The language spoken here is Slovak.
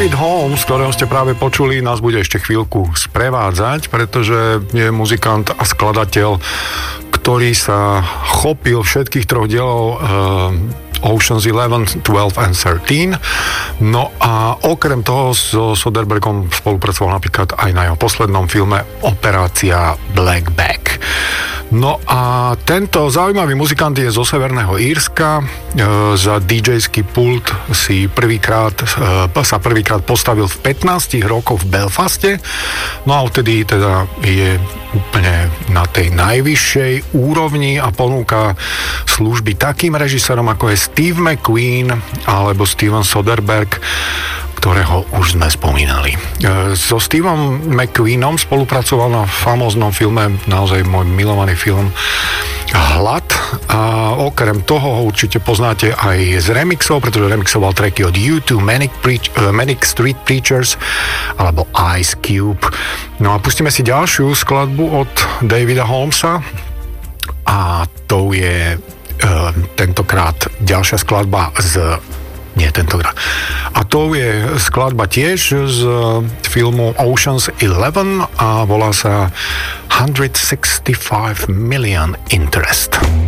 David Holmes, ktorého ste práve počuli, nás bude ešte chvíľku sprevádzať, pretože je muzikant a skladateľ, ktorý sa chopil všetkých troch dielov Ocean's 11, 12 and 13. No a okrem toho so Soderberghom spolupracoval napríklad aj na jeho poslednom filme Operácia Blackback. No a tento zaujímavý muzikant je zo Severného Írska. Za DJ-ský pult sa prvýkrát postavil v 15 rokoch v Belfaste. No a vtedy teda je úplne na tej najvyššej úrovni a ponúka služby takým režisérom ako je Steve McQueen alebo Steven Soderbergh, ktorého už sme spomínali. So Steveom McQueenom spolupracoval na famóznom filme, naozaj môj milovaný film Hlad. A okrem toho ho určite poznáte aj z remixov, pretože remixoval tracky od U2, Manic Street Preachers alebo Ice Cube. No a pustíme si ďalšiu skladbu od Davida Holmesa a to je tentokrát ďalšia skladba a to je skladba tiež z filmu Ocean's 11 a volá sa 165 Million Interest.